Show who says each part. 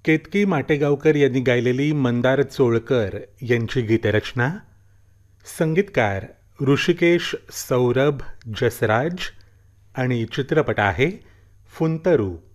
Speaker 1: केतकी माटेगावकर यांनी गायलेली मंदार चोळकर यांची गीतरचना. संगीतकार ऋषिकेश सौरभ जसराज आणि चित्रपट आहे फुंतरू.